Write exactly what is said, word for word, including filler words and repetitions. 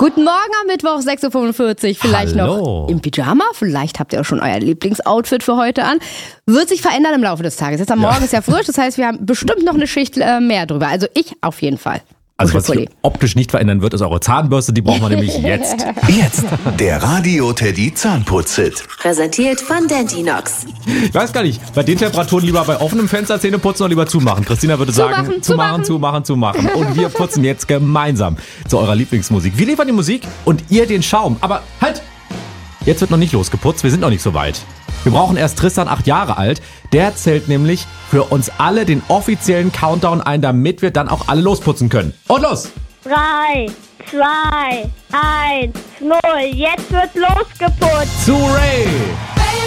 Guten Morgen am Mittwoch, sechs Uhr fünfundvierzig. Vielleicht Hallo. noch im Pyjama. Vielleicht habt ihr auch schon euer Lieblingsoutfit für heute an. Wird sich verändern im Laufe des Tages. Jetzt am Morgen Ja. ist ja frisch, das heißt, wir haben bestimmt noch eine Schicht äh, mehr drüber. Also ich auf jeden Fall. Also was Gute sich optisch nicht verändern wird, ist eure Zahnbürste. Die brauchen wir nämlich jetzt. Jetzt der Radio Teddy Zahnputz-Hit. Präsentiert von Dentinox. Ich weiß gar nicht, bei den Temperaturen lieber bei offenem Fenster Zähne putzen oder lieber zumachen. Christina würde sagen, Zumachen, zumachen, zumachen, zumachen. Und wir putzen jetzt gemeinsam zu eurer Lieblingsmusik. Wir liefern die Musik und ihr den Schaum. Aber halt! Jetzt wird noch nicht losgeputzt, wir sind noch nicht so weit. Wir brauchen erst Tristan, acht Jahre alt. Der zählt nämlich für uns alle den offiziellen Countdown ein, damit wir dann auch alle losputzen können. Und los! Drei, zwei, eins, null. Jetzt wird losgeputzt. Zu Ray!